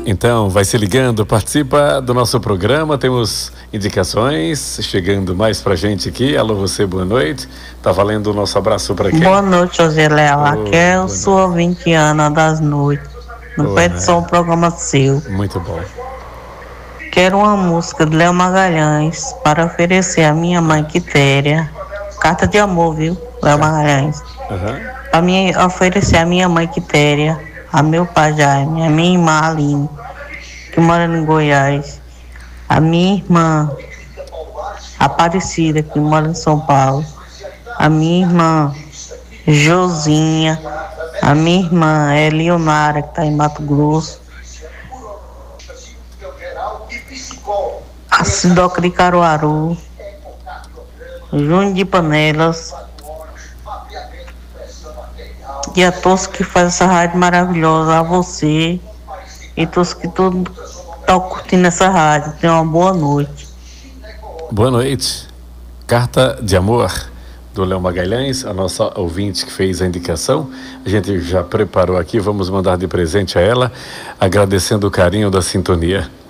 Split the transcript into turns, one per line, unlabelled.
Então, vai se ligando, participa do nosso programa, temos indicações chegando mais pra gente aqui. Alô, você, boa noite. Tá valendo o nosso abraço pra quem?
Boa noite, José Léo. Aqui é
boa
o sua ouvinte Ana das Noites. Não pede só um programa seu.
Muito bom.
Quero uma música de Léo Magalhães para oferecer à minha mãe Quitéria. Carta de amor, viu, Léo Magalhães? Para mim oferecer à minha mãe Quitéria, a meu pai Jaime, a minha irmã Aline, que mora em Goiás, a minha irmã Aparecida, que mora em São Paulo, a minha irmã Josinha, a minha irmã Leonara, que está em Mato Grosso, a Sidoca de Caruaru, Júnior de Panelas, e a todos que fazem essa rádio maravilhosa, a você e todos que estão curtindo essa rádio. Tenham uma boa noite.
Boa noite. Carta de amor do Léo Magalhães, a nossa ouvinte que fez a indicação. A gente já preparou aqui, vamos mandar de presente a ela, agradecendo o carinho da sintonia.